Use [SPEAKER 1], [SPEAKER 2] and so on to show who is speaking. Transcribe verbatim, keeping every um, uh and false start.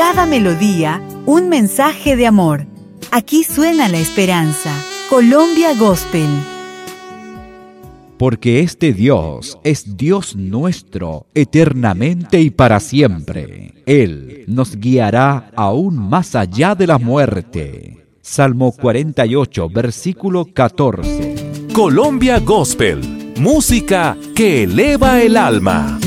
[SPEAKER 1] cada melodía, un mensaje de amor. Aquí suena la esperanza. Colombia Gospel.
[SPEAKER 2] Porque este Dios es Dios nuestro, eternamente y para siempre. Él nos guiará aún más allá de la muerte. Salmo cuarenta y ocho, versículo catorce.
[SPEAKER 3] Colombia Gospel, música que eleva el alma.